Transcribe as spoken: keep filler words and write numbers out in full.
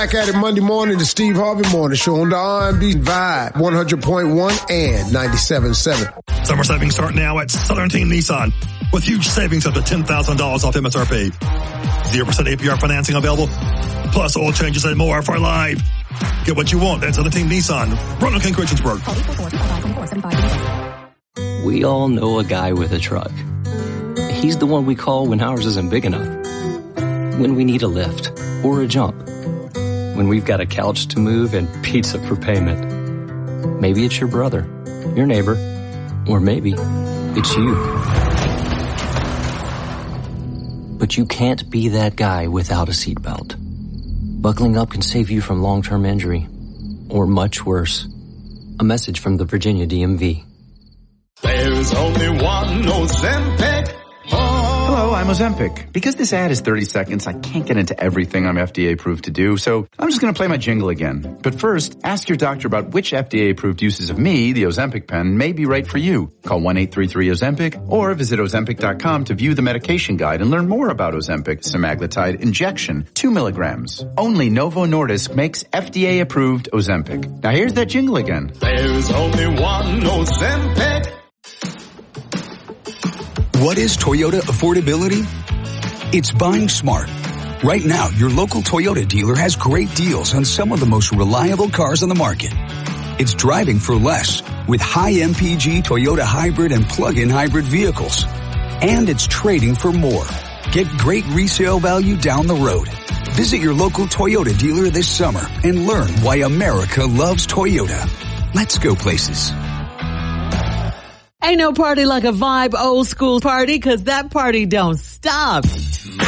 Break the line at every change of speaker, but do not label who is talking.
Back at it Monday morning, the Steve Harvey Morning Show on the R and B Vibe, one hundred point one and ninety-seven point seven.
Summer savings start now at Southern Team Nissan with huge savings up to ten thousand dollars off M S R P. zero percent A P R financing available, plus oil changes and more for life. Get what you want at Southern Team Nissan. Roanoke and Christiansburg.
We all know a guy with a truck. He's the one we call when ours isn't big enough. When we need a lift or a jump. When we've got a couch to move and pizza for payment. Maybe it's your brother, your neighbor, or maybe it's you. But you can't be that guy without a seatbelt. Buckling up can save you from long-term injury, or much worse. A message from the Virginia D M V.
There's only one Ozempic. Oh.
Hello, I'm Ozempic. Because this ad is thirty seconds, I can't get into everything I'm F D A approved to do, so I'm just going to play my jingle again. But first, ask your doctor about which F D A approved uses of me, the Ozempic pen, may be right for you. Call one eight three three Ozempic or visit Ozempic dot com to view the medication guide and learn more about Ozempic semaglutide injection, two milligrams. Only Novo Nordisk makes F D A approved Ozempic. Now here's that jingle again.
There's only one Ozempic.
What is Toyota affordability? It's buying smart. Right now, your local Toyota dealer has great deals on some of the most reliable cars on the market. It's driving for less with high M P G Toyota hybrid and plug-in hybrid vehicles. And it's trading for more. Get great resale value down the road. Visit your local Toyota dealer this summer and learn why America loves Toyota. Let's go places.
Ain't no party like a Vibe old school party, 'cause that party don't stop.